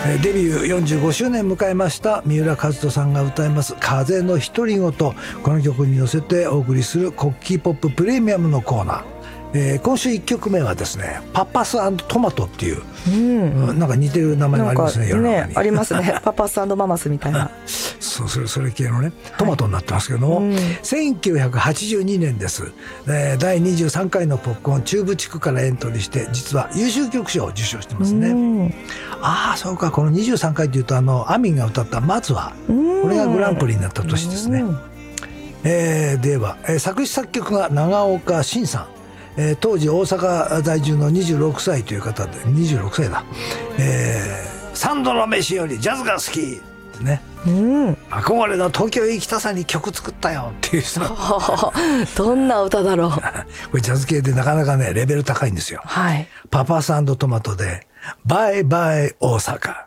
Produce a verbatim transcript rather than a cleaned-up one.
デビューよんじゅうごしゅうねん迎えました三浦和人さんが歌います風の独り言。この曲に乗せてお送りするコッキーポッププレミアムのコーナー、えー、今週いっきょくめはですねパパス&トマトっていう、うんうん、なんか似てる名前がありますね。世の中にねありますねパパス&ママスみたいなそうそれそれ系のねトマトになってますけども、はい、うん、せんきゅうひゃくはちじゅうにねんです、えー、だいにじゅうさんかいのポップコーン中部地区からエントリーして実は優秀曲賞を受賞してますね、うん、ああそうか。このにじゅうさんかいというとあのアミンが歌ったまずは、うん、これがグランプリになった年ですね、うん、えー、では、えー、作詞作曲が長岡伸さん、えー、当時大阪在住のにじゅうろくさいという方でにじゅうろくさいだ、えー、三度の飯よりジャズが好きってね、うん、憧れの東京へ来たさに曲作ったよっていう人どんな歌だろうこれジャズ系でなかなかねレベル高いんですよ、はい、パパス&トマトでバイバイ大阪。